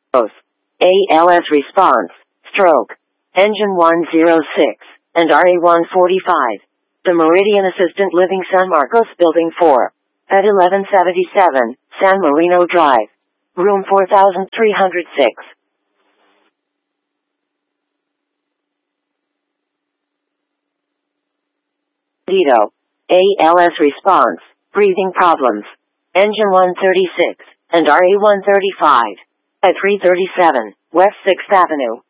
Both. ALS response, stroke, engine 106, and RE145. The Meridian Assistant Living San Marcos Building 4. At 1177, San Marino Drive. Room 4306. Lido. ALS response, breathing problems. Engine 136, and RE135. At 337, West 6th Avenue.